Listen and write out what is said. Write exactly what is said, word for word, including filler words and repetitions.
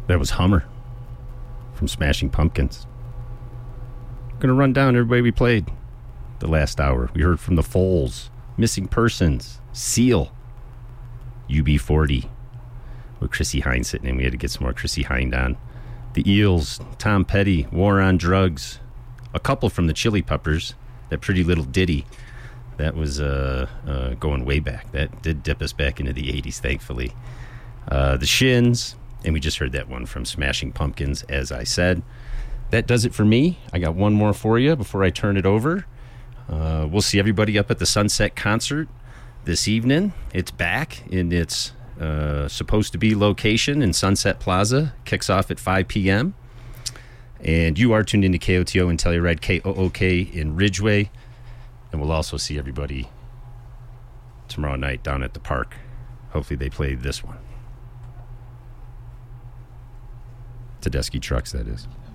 That was Hummer from Smashing Pumpkins. Gonna run down everybody we played the last hour. We heard from the Foals, Missing Persons, Seal, U B forty, with Chrissy Hynde sitting in. We had to get some more Chrissy Hynde on. The Eels, Tom Petty, War on Drugs, a couple from the Chili Peppers, that Pretty Little Ditty. That was uh, uh, going way back. That did dip us back into the eighties, thankfully. Uh, the Shins, and we just heard that one from Smashing Pumpkins, as I said. That does it for me. I got one more for you before I turn it over. Uh, we'll see everybody up at the Sunset Concert this evening. It's back in its uh, supposed-to-be location in Sunset Plaza. Kicks off at five p.m. And you are tuned into K O T O and Telluride, K O O K in Ridgeway. And we'll also see everybody tomorrow night down at the park. Hopefully they play this one. Tedeschi Trucks, that is.